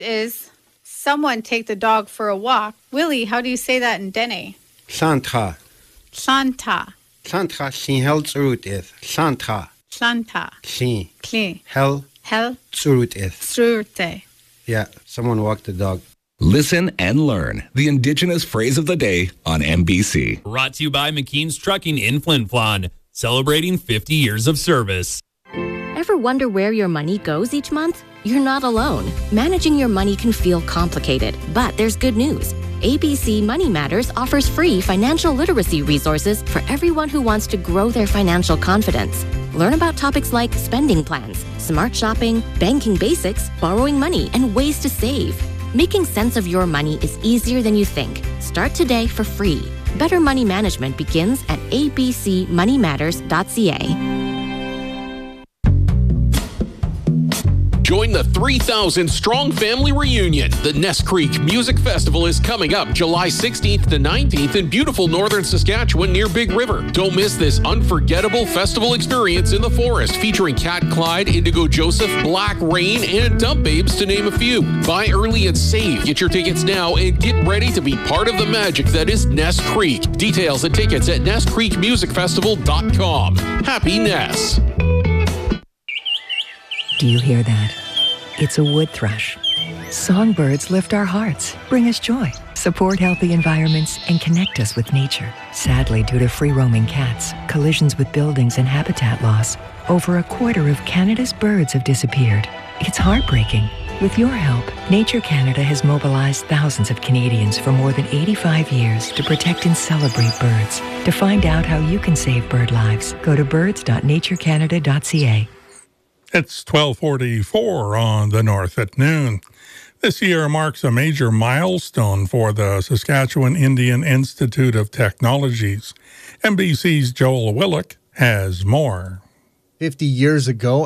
is someone take the dog for a walk. Willie, how do you say that in Dene? Santa. Santa. Santa sin hel zurut is. Santa. Santa. Sin. Clean. Hel Hel. zurut is. Surte. Yeah, someone walked the dog. Listen and learn the Indigenous phrase of the day on MBC. Brought to you by McKean's Trucking in Flin Flon, celebrating 50 years of service. Ever wonder where your money goes each month? You're not alone. Managing your money can feel complicated, but there's good news. ABC Money Matters offers free financial literacy resources for everyone who wants to grow their financial confidence. Learn about topics like spending plans, smart shopping, banking basics, borrowing money, and ways to save. Making sense of your money is easier than you think. Start today for free. Better money management begins at abcmoneymatters.ca. Join the 3,000-strong family reunion. The Ness Creek Music Festival is coming up July 16th to 19th in beautiful northern Saskatchewan near Big River. Don't miss this unforgettable festival experience in the forest featuring Cat Clyde, Indigo Joseph, Black Rain, and Dump Babes to name a few. Buy early and save. Get your tickets now and get ready to be part of the magic that is Ness Creek. Details and tickets at NessCreekMusicFestival.com. Happy Ness. Do you hear that? It's a wood thrush. Songbirds lift our hearts, bring us joy, support healthy environments, and connect us with nature. Sadly, due to free-roaming cats, collisions with buildings, and habitat loss, over a quarter of Canada's birds have disappeared. It's heartbreaking. With your help, Nature Canada has mobilized thousands of Canadians for more than 85 years to protect and celebrate birds. To find out how you can save bird lives, go to birds.naturecanada.ca. It's 12:44 on the North at noon. This year marks a major milestone for the Saskatchewan Indian Institute of Technologies. NBC's Joel Willock has more. 50 years ago,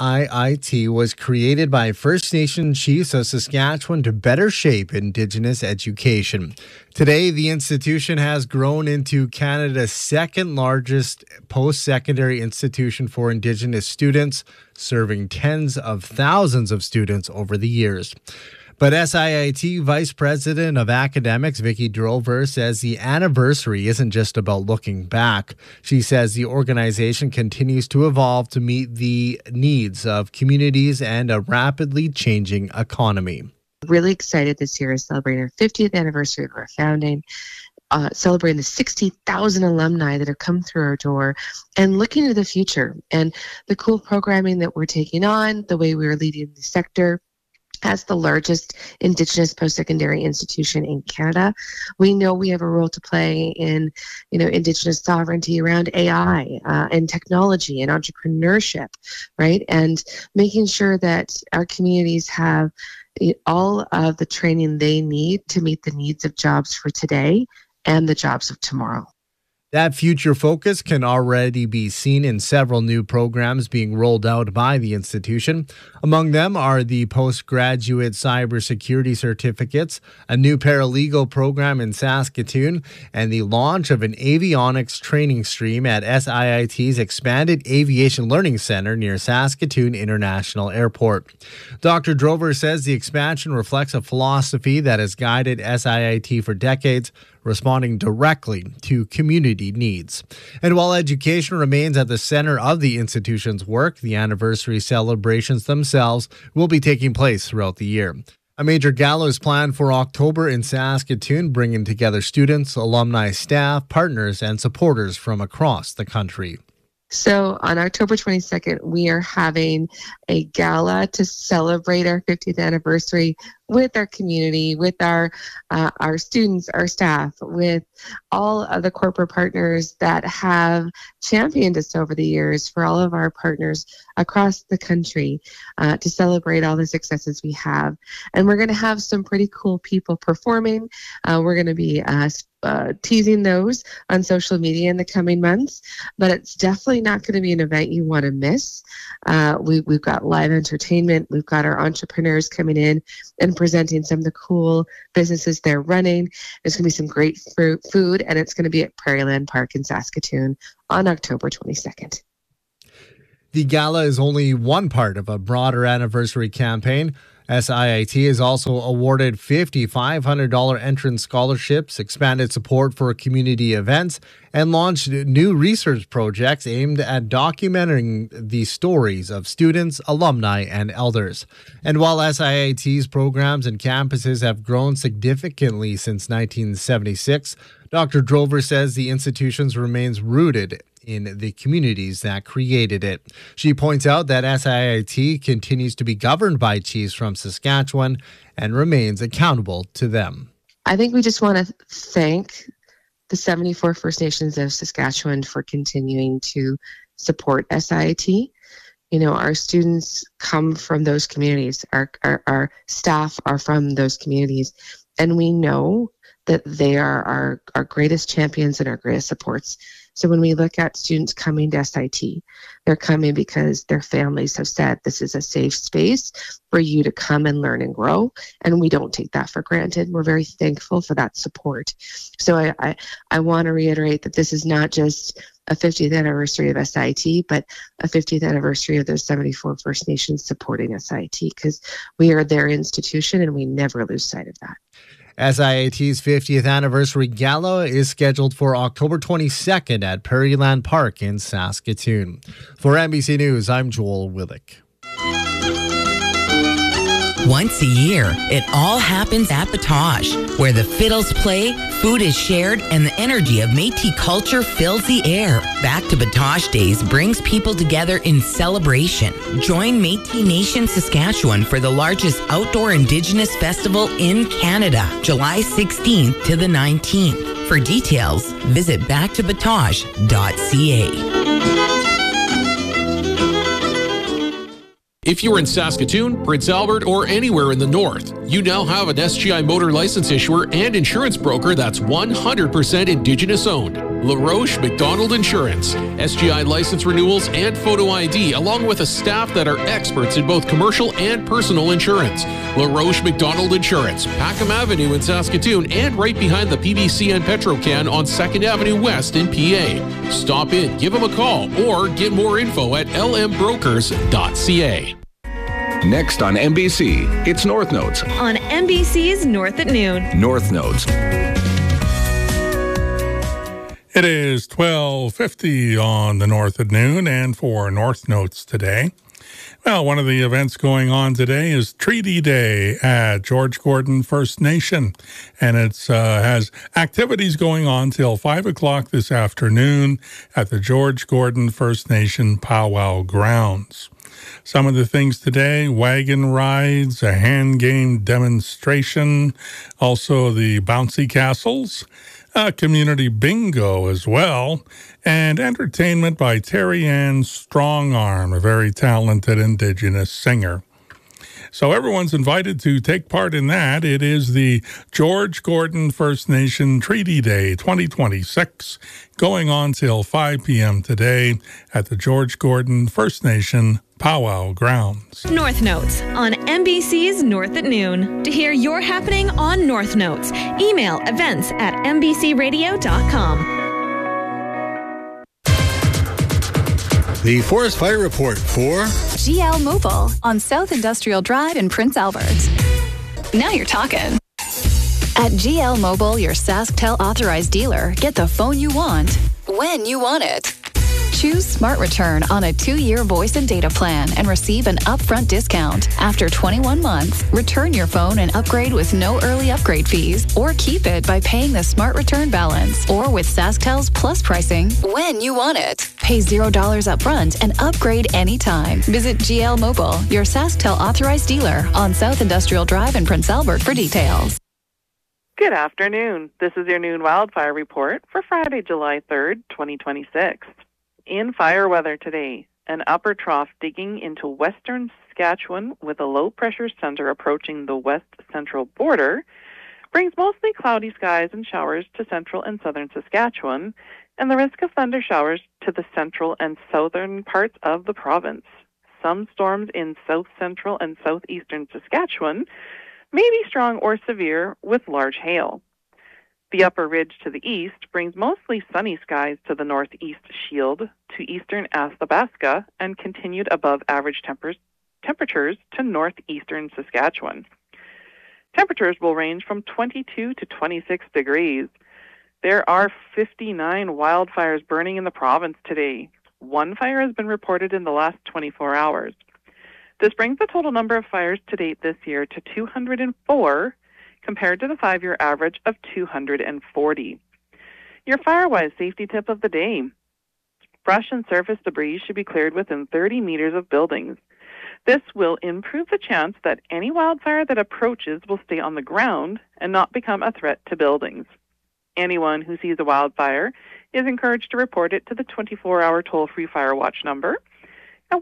SIIT was created by First Nation chiefs of Saskatchewan to better shape Indigenous education. Today, the institution has grown into Canada's second largest post-secondary institution for Indigenous students, serving tens of thousands of students over the years. But SIIT Vice President of Academics Vicky Drover says the anniversary isn't just about looking back. She says the organization continues to evolve to meet the needs of communities and a rapidly changing economy. Really excited this year is celebrating our 50th anniversary of our founding. Celebrating the 60,000 alumni that have come through our door and looking to the future and the cool programming that we're taking on, the way we're leading the sector. As the largest Indigenous post-secondary institution in Canada, we know we have a role to play in, Indigenous sovereignty around AI and technology and entrepreneurship, right? And making sure that our communities have all of the training they need to meet the needs of jobs for today and the jobs of tomorrow. That future focus can already be seen in several new programs being rolled out by the institution. Among them are the postgraduate cybersecurity certificates, a new paralegal program in Saskatoon, and the launch of an avionics training stream at SIIT's expanded Aviation Learning Center near Saskatoon International Airport. Dr. Drover says the expansion reflects a philosophy that has guided SIIT for decades, responding directly to community needs. And while education remains at the center of the institution's work, the anniversary celebrations themselves will be taking place throughout the year. A major gala is planned for October in Saskatoon, bringing together students, alumni, staff, partners, and supporters from across the country. So on October 22nd, we are having a gala to celebrate our 50th anniversary with our community, with our students, our staff, with all of the corporate partners that have championed us over the years, for all of our partners across the country to celebrate all the successes we have. And we're going to have some pretty cool people performing. We're going to be teasing those on social media in the coming months, but it's definitely not going to be an event you want to miss. We've got live entertainment. We've got our entrepreneurs coming in and presenting some of the cool businesses they're running. There's going to be some great food, and it's going to be at Prairieland Park in Saskatoon on October 22nd. The gala is only one part of a broader anniversary campaign. SIIT has also awarded $5,500 entrance scholarships, expanded support for community events, and launched new research projects aimed at documenting the stories of students, alumni, and elders. And while SIIT's programs and campuses have grown significantly since 1976, Dr. Drover says the institution remains rooted in the communities that created it. She points out that SIIT continues to be governed by chiefs from Saskatchewan and remains accountable to them. I think we just want to thank the 74 First Nations of Saskatchewan for continuing to support SIIT. You know, our students come from those communities. Our staff are from those communities. And we know that they are our greatest champions and our greatest supports. So when we look at students coming to SIT, they're coming because their families have said this is a safe space for you to come and learn and grow. And we don't take that for granted. We're very thankful for that support. So I want to reiterate that this is not just a 50th anniversary of SIT, but a 50th anniversary of those 74 First Nations supporting SIT, because we are their institution and we never lose sight of that. SIIT's 50th anniversary gala is scheduled for October 22nd at Prairieland Park in Saskatoon. For NBC News, I'm Joel Willick. Once a year, it all happens at Batoche, where the fiddles play, food is shared, and the energy of Métis culture fills the air. Back to Batoche Days brings people together in celebration. Join Métis Nation Saskatchewan for the largest outdoor Indigenous festival in Canada, July 16th to the 19th. For details, visit backtobatoche.ca. If you're in Saskatoon, Prince Albert, or anywhere in the north, you now have an SGI motor license issuer and insurance broker that's 100% Indigenous owned. LaRoche McDonald Insurance. SGI license renewals and photo ID, along with a staff that are experts in both commercial and personal insurance. LaRoche McDonald Insurance, Packham Avenue in Saskatoon, and right behind the PBC and Petrocan on 2nd Avenue West in PA. Stop in, give them a call, or get more info at lmbrokers.ca. Next on NBC, it's North Notes. On NBC's North at Noon. North Notes. It is 12:50 on the North at Noon, and for North Notes today. Well, one of the events going on today is Treaty Day at George Gordon First Nation, and it has activities going on till 5 o'clock this afternoon at the George Gordon First Nation Powwow Grounds. Some of the things today: wagon rides, a hand game demonstration, also the bouncy castles, community bingo as well, and entertainment by Terry Ann Strongarm, a very talented Indigenous singer. So everyone's invited to take part in that. It is the George Gordon First Nation Treaty Day 2026, going on till 5 p.m. today at the George Gordon First Nation Powwow Grounds. North Notes on NBC's North at Noon. To hear your happening on North Notes, email events@nbcradio.com. The Forest Fire Report for GL Mobile on South Industrial Drive in Prince Albert. Now you're talking. At GL Mobile, your SaskTel authorized dealer, get the phone you want when you want it. Choose Smart Return on a 2-year voice and data plan and receive an upfront discount. After 21 months, return your phone and upgrade with no early upgrade fees, or keep it by paying the Smart Return balance, or with SaskTel's Plus pricing when you want it. Pay $0 upfront and upgrade anytime. Visit GL Mobile, your SaskTel authorized dealer on South Industrial Drive in Prince Albert for details. Good afternoon. This is your noon wildfire report for Friday, July 3rd, 2026. In fire weather today, an upper trough digging into western Saskatchewan with a low-pressure center approaching the west-central border brings mostly cloudy skies and showers to central and southern Saskatchewan, and the risk of thunder showers to the central and southern parts of the province. Some storms in south-central and southeastern Saskatchewan may be strong or severe with large hail. The upper ridge to the east brings mostly sunny skies to the northeast shield to eastern Athabasca and continued above average temperatures to northeastern Saskatchewan. Temperatures will range from 22 to 26 degrees. There are 59 wildfires burning in the province today. One fire has been reported in the last 24 hours. This brings the total number of fires to date this year to 204, compared to the 5-year average of 240. Your fire-wise safety tip of the day. Brush and surface debris should be cleared within 30 meters of buildings. This will improve the chance that any wildfire that approaches will stay on the ground and not become a threat to buildings. Anyone who sees a wildfire is encouraged to report it to the 24-hour toll-free fire watch number at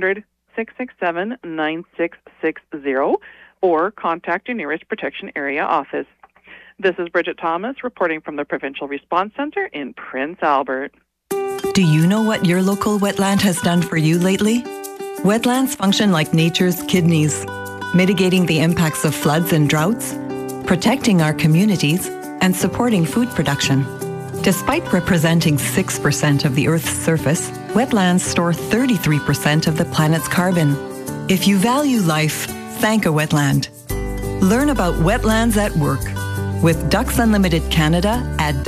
1-800-667-9660 or contact your nearest protection area office. This is Bridget Thomas reporting from the Provincial Response Centre in Prince Albert. Do you know what your local wetland has done for you lately? Wetlands function like nature's kidneys, mitigating the impacts of floods and droughts, protecting our communities, and supporting food production. Despite representing 6% of the Earth's surface, wetlands store 33% of the planet's carbon. If you value life, thank a wetland. Learn about wetlands at work with Ducks Unlimited Canada at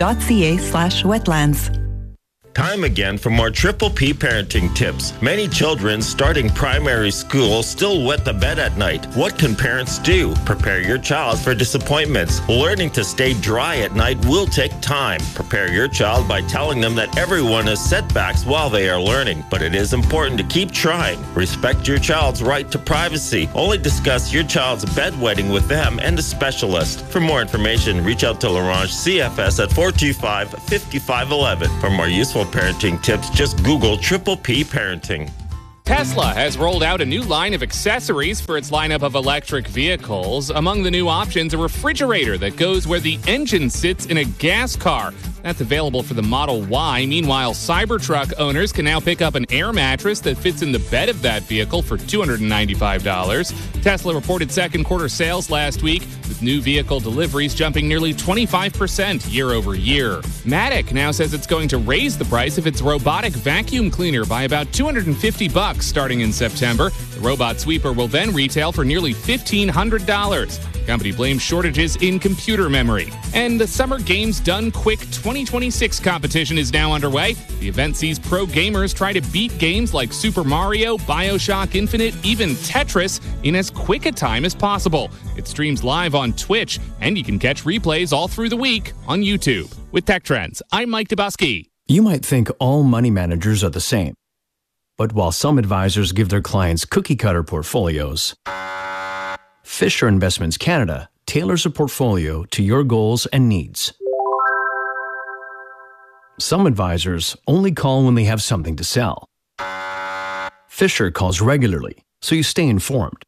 ducks.ca/wetlands. Time again for more Triple P parenting tips. Many children starting primary school still wet the bed at night. What can parents do? Prepare your child for disappointments. Learning to stay dry at night will take time. Prepare your child by telling them that everyone has setbacks while they are learning, but it is important to keep trying. Respect your child's right to privacy. Only discuss your child's bedwetting with them and a specialist. For more information, reach out to Larange CFS at 425-5511. For more useful parenting tips, just Google Triple P Parenting. Tesla has rolled out a new line of accessories for its lineup of electric vehicles. Among the new options, a refrigerator that goes where the engine sits in a gas car. That's available for the Model Y. Meanwhile, Cybertruck owners can now pick up an air mattress that fits in the bed of that vehicle for $295. Tesla reported second quarter sales last week, with new vehicle deliveries jumping nearly 25% year over year. Matic now says it's going to raise the price of its robotic vacuum cleaner by about $250 starting in September. The robot sweeper will then retail for nearly $1,500. The company blames shortages in computer memory. And the Summer Games Done Quick 2026 competition is now underway. The event sees pro gamers try to beat games like Super Mario, BioShock Infinite, even Tetris in as quick a time as possible. It streams live on Twitch, and you can catch replays all through the week on YouTube. With Tech Trends, I'm Mike Dubusky. You might think all money managers are the same. But while some advisors give their clients cookie-cutter portfolios, Fisher Investments Canada tailors a portfolio to your goals and needs. Some advisors only call when they have something to sell. Fisher calls regularly, so you stay informed.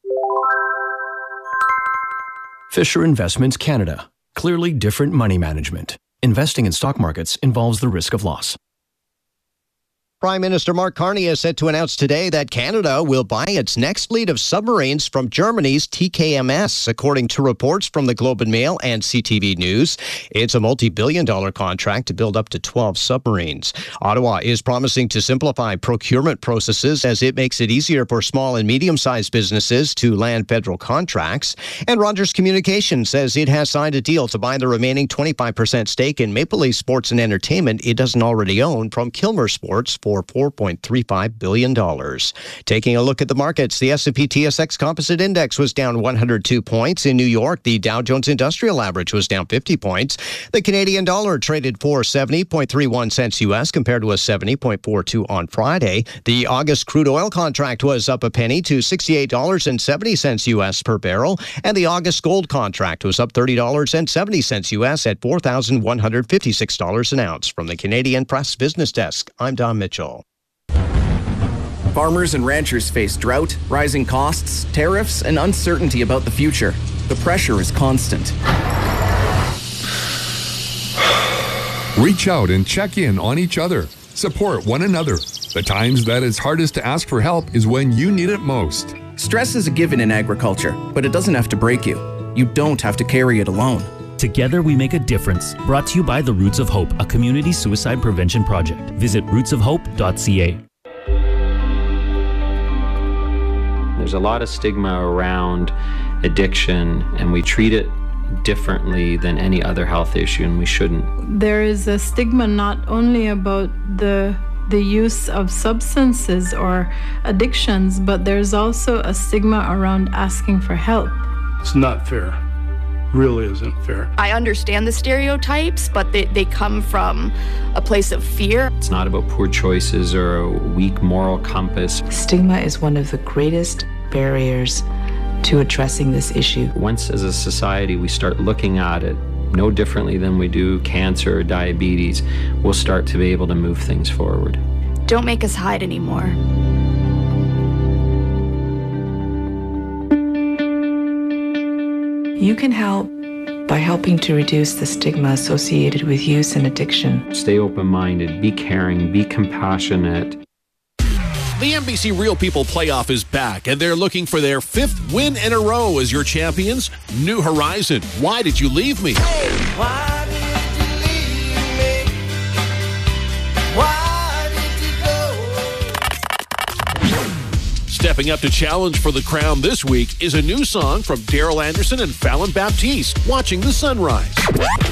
Fisher Investments Canada. Clearly different money management. Investing in stock markets involves the risk of loss. Prime Minister Mark Carney is set to announce today that Canada will buy its next fleet of submarines from Germany's TKMS, according to reports from the Globe and Mail and CTV News. It's a multi-billion-dollar contract to build up to 12 submarines. Ottawa is promising to simplify procurement processes as it makes it easier for small and medium-sized businesses to land federal contracts. And Rogers Communications says it has signed a deal to buy the remaining 25% stake in Maple Leaf Sports and Entertainment it doesn't already own from Kilmer Sports for $4.35 billion. Taking a look at the markets, the S&P TSX Composite Index was down 102 points. In New York, the Dow Jones Industrial Average was down 50 points. The Canadian dollar traded for 70.31 cents U.S. compared to a 70.42 on Friday. The August crude oil contract was up a penny to $68.70 U.S. per barrel, and the August gold contract was up $30.70 U.S. at $4,156 an ounce. From the Canadian Press Business Desk, I'm Don Mitchell. Farmers and ranchers face drought, rising costs, tariffs, and uncertainty about the future. The pressure is constant. Reach out and check in on each other. Support one another. The times that it's hardest to ask for help is when you need it most. Stress is a given in agriculture, but it doesn't have to break you. You don't have to carry it alone. Together we make a difference. Brought to you by the Roots of Hope, a community suicide prevention project. Visit rootsofhope.ca. There's a lot of stigma around addiction, and we treat it differently than any other health issue, and we shouldn't. There is a stigma not only about the use of substances or addictions, but there's also a stigma around asking for help. It's not fair. Really isn't fair. I understand the stereotypes, but they come from a place of fear. It's not about poor choices or a weak moral compass. Stigma is one of the greatest barriers to addressing this issue. Once as a society we start looking at it no differently than we do cancer or diabetes, we'll start to be able to move things forward. Don't make us hide anymore. You can help by helping to reduce the stigma associated with use and addiction. Stay open-minded, be caring, be compassionate. The NBC Real People Playoff is back, and they're looking for their 5th win in a row as your champions. New Horizon, Why Did You Leave Me? Why did you leave me? Why did you go? Stepping up to challenge for the crown this week is a new song from Daryl Anderson and Fallon Baptiste, Watching the Sunrise.